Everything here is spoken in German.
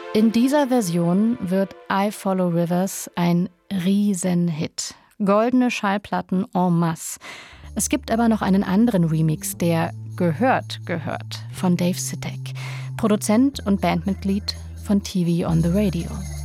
In dieser Version wird I Follow Rivers ein Riesenhit. Goldene Schallplatten en masse. Es gibt aber noch einen anderen Remix, der gehört, von Dave Sitek, Produzent und Bandmitglied von TV on the Radio.